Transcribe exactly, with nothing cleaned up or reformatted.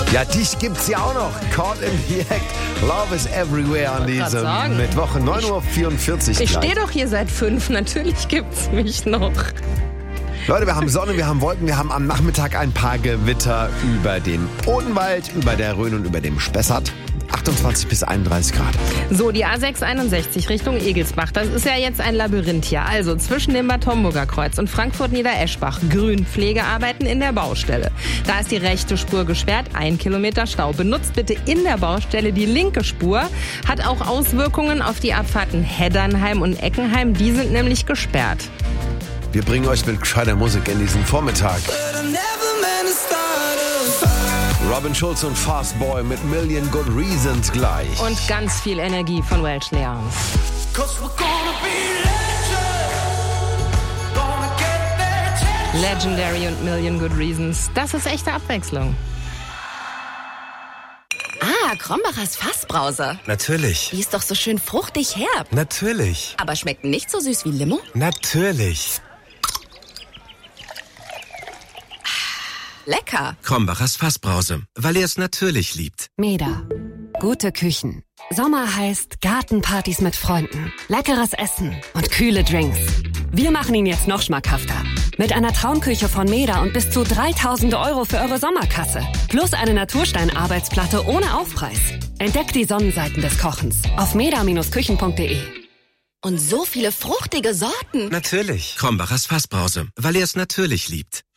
Ja, dich gibt's ja auch noch. Caught in the Act. Love is everywhere an diesem Mittwoch. neun Uhr vierundvierzig. Ich stehe doch hier seit fünf. Natürlich gibt's mich noch. Leute, wir haben Sonne, wir haben Wolken, wir haben am Nachmittag ein paar Gewitter über den Odenwald, über der Rhön und über dem Spessart. achtundzwanzig bis einunddreißig Grad. So, die A sechs einundsechzig Richtung Egelsbach. Das ist ja jetzt ein Labyrinth hier. Also zwischen dem Bad Homburger Kreuz und Frankfurt-Niedereschbach. Grünpflegearbeiten in der Baustelle. Da ist die rechte Spur gesperrt. Ein Kilometer Stau. Benutzt bitte in der Baustelle die linke Spur. Hat auch Auswirkungen auf die Abfahrten Heddernheim und Eckenheim. Die sind nämlich gesperrt. Wir bringen euch mit gescheiter Musik in diesen Vormittag. Robin Schulz und Fastboy mit Million Good Reasons gleich. Und ganz viel Energie von Welsh Leon. Legendary und Million Good Reasons. Das ist echte Abwechslung. Ah, Krombacher's Fassbrause. Natürlich. Die ist doch so schön fruchtig herb. Natürlich. Aber schmeckt nicht so süß wie Limo? Natürlich. Lecker. Krombacher's Fassbrause, weil er es natürlich liebt. Meda. Gute Küchen. Sommer heißt Gartenpartys mit Freunden, leckeres Essen und kühle Drinks. Wir machen ihn jetzt noch schmackhafter. Mit einer Traumküche von Meda und bis zu dreitausend Euro für eure Sommerkasse. Plus eine Naturstein-Arbeitsplatte ohne Aufpreis. Entdeckt die Sonnenseiten des Kochens auf meda Bindestrich küchen punkt de. Und so viele fruchtige Sorten. Natürlich. Krombacher's Fassbrause, weil er es natürlich liebt.